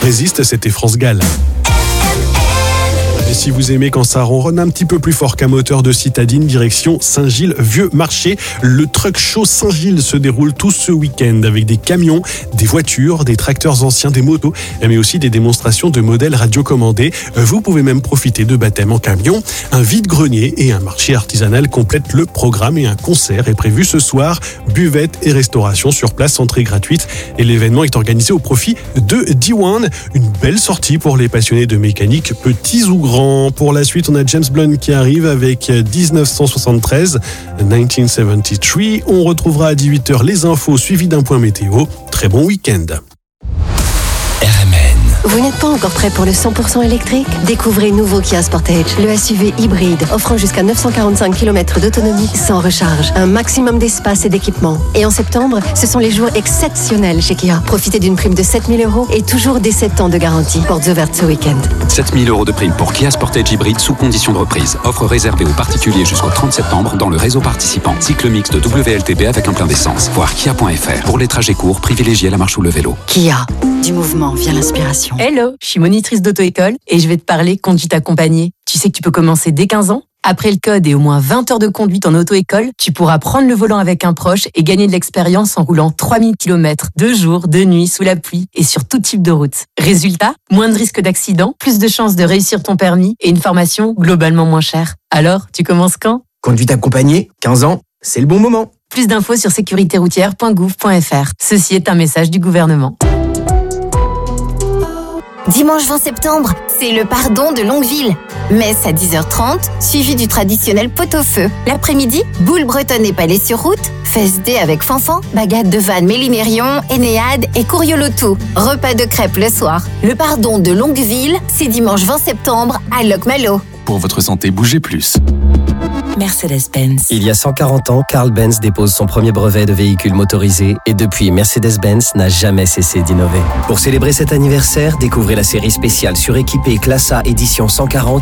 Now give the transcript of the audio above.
Résiste, c'était France Gall. Et si vous aimez quand ça ronronne un petit peu plus fort qu'un moteur de citadine, direction Saint-Gilles, Vieux Marché. Le Truck Show Saint-Gilles se déroule tout ce week-end avec des camions, des voitures, des tracteurs anciens, des motos, mais aussi des démonstrations de modèles radiocommandés. Vous pouvez même profiter de baptêmes en camion. Un vide-grenier et un marché artisanal complètent le programme et un concert est prévu ce soir. Buvette et restauration sur place, entrée gratuite. Et l'événement est organisé au profit de D1. Une belle sortie pour les passionnés de mécanique, petits ou grands. Pour la suite, on a James Blunt qui arrive avec 1973. On retrouvera à 18h les infos suivies d'un point météo. Très bon week-end. RMN. Vous n'êtes pas encore prêt pour le 100% électrique ? Découvrez nouveau Kia Sportage, le SUV hybride offrant jusqu'à 945 km d'autonomie sans recharge, un maximum d'espace et d'équipement. Et en septembre, ce sont les jours exceptionnels chez Kia. Profitez d'une prime de 7 000 € et toujours des 7 ans de garantie. Portes ouvertes ce week-end. 7 000 € de prime pour Kia Sportage hybride sous condition de reprise. Offre réservée aux particuliers jusqu'au 30 septembre dans le réseau participant. Cycle mixte WLTP avec un plein d'essence. Voir kia.fr. Pour les trajets courts, privilégiez la marche ou le vélo. Kia. Du mouvement vient l'inspiration. Hello, je suis monitrice d'auto-école et je vais te parler conduite accompagnée. Tu sais que tu peux commencer dès 15 ans ? Après le code et au moins 20 heures de conduite en auto-école, tu pourras prendre le volant avec un proche et gagner de l'expérience en roulant 3000 km, 2 jours, 2 nuits, sous la pluie et sur tout type de route. Résultat, moins de risques d'accident, plus de chances de réussir ton permis et une formation globalement moins chère. Alors, tu commences quand ? Conduite accompagnée, 15 ans, c'est le bon moment. Plus d'infos sur sécuritéroutière.gouv.fr. Ceci est un message du gouvernement. Dimanche 20 septembre, c'est le pardon de Longueville. Messe à 10h30, suivi du traditionnel pot-au-feu. L'après-midi, boule bretonne et palais sur route, fest day avec Fanfan, bagade de Vannes Mélimérion, Énéade et Couriolotou. Repas de crêpes le soir. Le pardon de Longueville, c'est dimanche 20 septembre à Locmalo. Pour votre santé, bougez plus. Mercedes-Benz. Il y a 140 ans, Carl Benz dépose son premier brevet de véhicule motorisé et depuis, Mercedes-Benz n'a jamais cessé d'innover. Pour célébrer cet anniversaire, découvrez la série spéciale suréquipée Classe A édition 140